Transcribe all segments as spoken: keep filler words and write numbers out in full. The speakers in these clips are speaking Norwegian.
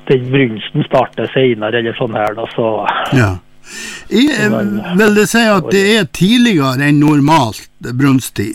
den brunsten starter senere, eller sånn her da, så... Ja. Jeg vil det si at det er tidligere enn normalt brunsttid?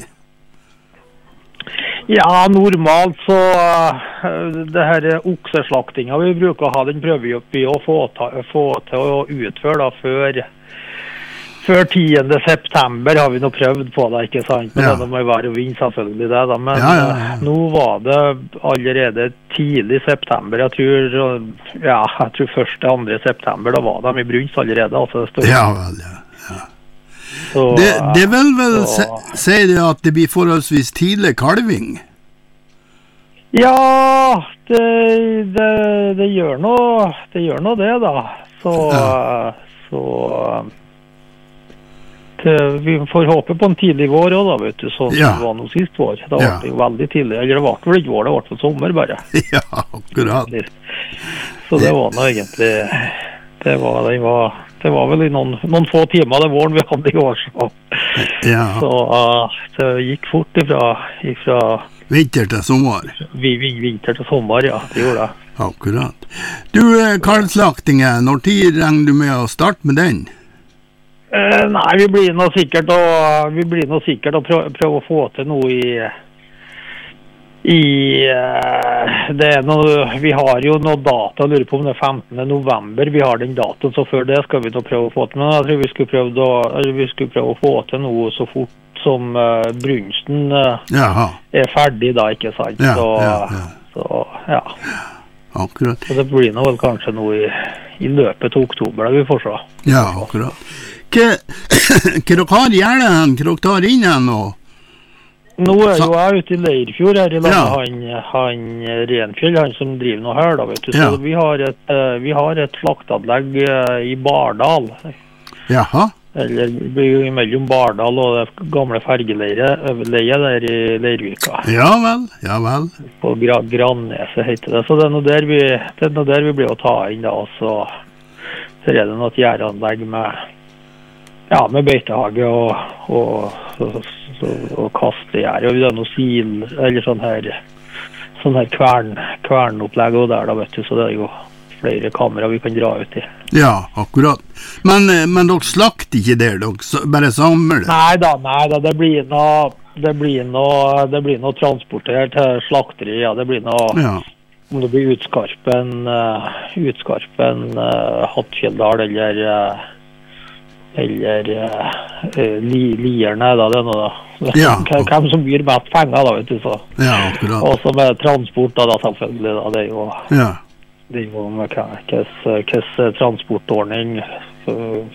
Ja, normalt så uh, det her okseslaktinga vi bruker å ha, den prøver vi å få, ta, få til å utføre da før... Før tiende september har vi nå prøvd på det, ikke sant? Men ja. Det må jo være å vinne selvfølgelig det da. Men ja, ja, ja. Nå var det allerede tidlig september. Jeg tror, ja, jeg tror første, andre september, da var de i brunst allerede. Altså, det står... Ja, vel, ja. ja. Så, det, det vil vel så... si det at det blir forholdsvis tidlig kalving? Ja, det, det, det gjør noe det, gjør noe det da. Så... Ja. så vi får håpe på en tidlig vår også, da, vet du, sånn ja. Det var noe sist vår. Da ja. Var det jo veldig tidlig, eller det var vel ikke vår, det var for sommer bare. Ja, akkurat. Så det var noe egentlig, det var, det var, det var vel i noen, noen få timer det våren vi hadde i år, så, ja. Så uh, det gikk fort ifra, ifra vinter til sommer. Vi, vinter til sommer, ja, det gjorde det. Akkurat. Du, kalvslaktingen, når tid regner du med å starte med den? Uh, nei, vi blir nå sikkert å, vi blir nå sikkert å prøve, prøve å få til noe i i uh, det er noe, vi har jo noe data, jeg lurer på om det er femtende november vi har den datoen, så før det skal vi nå prøve å få til, men jeg tror vi skulle prøve, å, vi skulle prøve å få til noe så fort som uh, brunsten uh, er ferdig da, ikke sant? Ja, så, ja, ja. så ja. Akkurat. Så det blir nå vel kanskje noe i, i løpet av oktober da vi får se. Ja, akkurat. Hva dere har gjerne hen? Hva dere tar inn hen? Og... Nå er jo jeg ute i Leirfjord her i landet, ja. han, han Renfjell, han som driver noe her da, vet du. Ja. Så vi har et, uh, vi har et slaktanlegg uh, i Bardal. Jaha. Eller mellom Bardal og det gamle fergeleiet der i Leirvika. Ja vel, ja vel. På Gra Granneset heter det. Så det er noe der vi, det er noe der vi blir å ta inn da, og så, så er det noe gjæranlegg med ja, med beitehage og, og, og, og, og kastegjær, og vi har noe sil, eller sånn her, sånn her kvern, kvernopplegg og der da, vet du, så det er jo flere kamera vi kan dra ut i. Ja, akkurat. Men, men dere slakter ikke der, dere bare samler det? Nei da, nei da, det blir noe, det blir noe, det blir noe transportert til slakteri, ja, det blir noe, ja. Om det blir Utskarpen, uh, Utskarpen, uh, Hattfjelldal, eller... Uh, eller uh, li, lierne da, det er noe da. Ja. Hvem som byr mest penger da, vet du, så. Ja, akkurat. Og så med transport da, da selvfølgelig, da, det er jo, ja. Det er jo med hvilken transportordning så,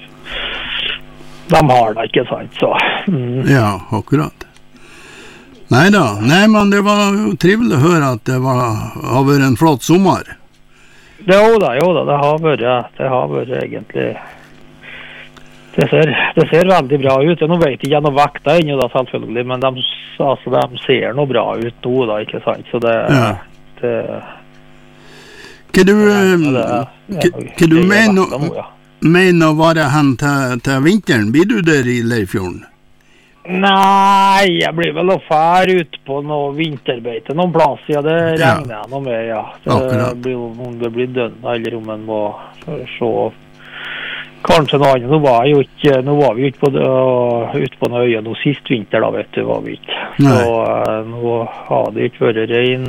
de har da, ikke sant, så. Mm. Ja, akkurat. Neida, nei, men det var jo trivelig å høre at det var, har vært en flott sommer. Det jo da, jo da, det har vært, det har vært egentlig... Det ser, det ser veldig bra ut. Nå vet jeg ikke noe vekta ennå da, selvfølgelig, men de, altså, de ser noe bra ut nå da, ikke sant? Så det... Ja. det hva du, hva du mener, ja. mener å være hen til, til vinteren? Blir du der i Leirfjorden? Nei, jeg blir vel å fære ut på noe vinterbeite, noen plass, ja, det regner jeg noe med, ja. Det blir, om det blir dønna, eller om en må se... Kanskje noe annet, nå var, jo ikke, nå var vi jo ikke på, uh, ute på noe øye nå sist vinter da, vet du, var vi ikke. Så uh, nå har det ikke vært rein,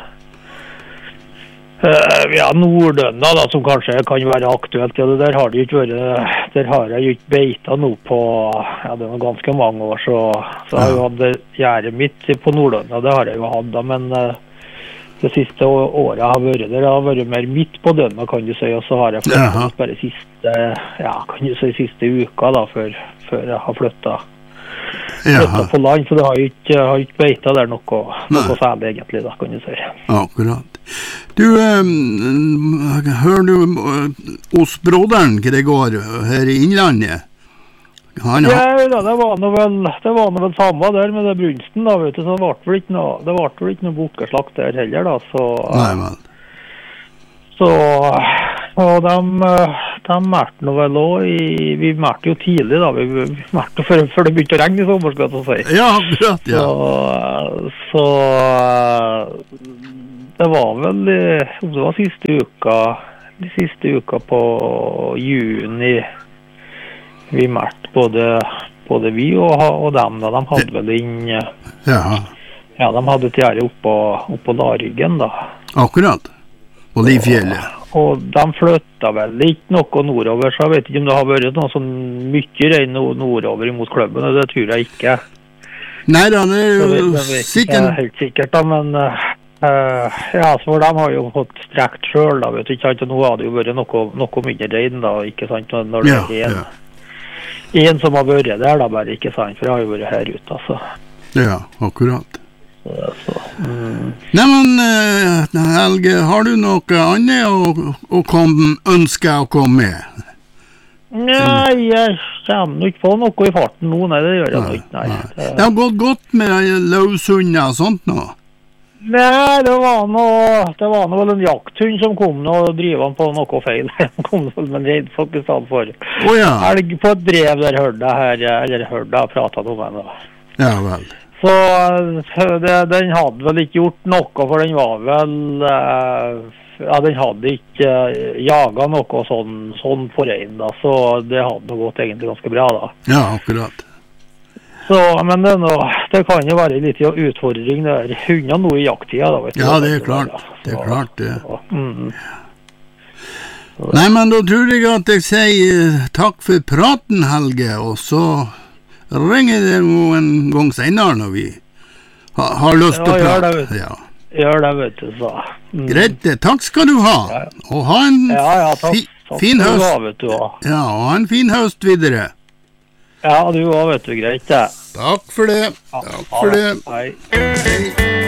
uh, ja, Nordønna da, som kanskje kan være aktuelt, ja, det der har det ikke vært, der har jeg jo ikke beita nå på, ja, det er noe ganske mange år, så, så har jeg jo hatt gjerdet mitt på Nordønna, det har jeg jo hatt da, men... Uh, det siste året har vært der, det har vært mer midt på døgnet, kan du si, og så har jeg flyttet bare siste, ja, kan du si, siste uka da, før, før jeg har flyttet, flyttet på land, så det har jo ikke, har ikke beita der noe, noe særlig egentlig da, kan du si. Akkurat. Du, um, hører du uh, hos broderen hva det går her i Innlandet? Han, ja, da, det var noe vel, det var noe vel samme der med det brunsten da, vet du, så det ble vel ikke noe, det ble vel ikke noe bukkeslakt der heller da, så... Nei, vel. Så, og de, de mærte noe vel også i, vi mærte jo tidlig da, vi, vi mærte før, før det begynte å regne i sommer, skal jeg så si. Ja, akkurat, ja. Så, så det var vel, om det var siste uka, de siste uka på juni, vi mærte både, både vi og, og dem, da, de hadde vel inn, ja, ja, de hadde et gjerde oppå, oppå Laryggen da. Akkurat, på Livfjellet. Og, og de flyttet vel ikke noe nordover, så jeg vet ikke om det har vært noe sånn mye regn nordover imot klubben, og det tror jeg ikke. Nei da, det er jo det, det vet sikkert... ikke helt sikkert da, men uh, ja, så de har jo fått strekt selv da, vet du ikke, og nå har det jo vært noe, noe mindre regn da, ikke sant, når det ja, er en, ja. en som har vært der da, bare ikke sant, for jeg har jo vært her ute, altså. Ja, akkurat. Så, så, mm. Nei, men uh, Helge, har du noe annet å, å komme, ønske å komme med? Nei, jeg kommer ikke på noe i farten nå, nei, det gjør jeg ikke, nei. nei. Det har gått godt med Lausunda og sånt nå? Nei, det var noe, det var noe vel en jakthund som kom nå og driver han på noe feil. Han kom vel med en reidfolk i stedet for. Å ja. Elg på et brev der hørte jeg her, eller hørte jeg pratet om henne da. Ja vel. Så det, den hadde vel ikke gjort noe, for den var vel, uh, ja, den hadde ikke uh, jaget noe sånn, sånn på rein da, så det hadde gått egentlig ganske bra da. Ja, akkurat. Så, men det, nå, det kan jo være litt utfordring der. Hunder nå i jakttida da, vet du. Ja, det er klart. Det er klart det. Så, mm. så, Nei, men da tror jeg at jeg sier takk for praten, Helge, og så ringer det en gang senere når vi ha, har lyst til ja, å prate. Det, ja, gjør det, vet du, så. Mm. Greit, takk skal du ha. Ja. Og ha en ja, ja, takk, fi, takk fin høst. Ha, vet du, ja, og ha en fin høst videre. Ja, du også, vet du, greit det. Takk for det. Takk for det. Hei. Hei.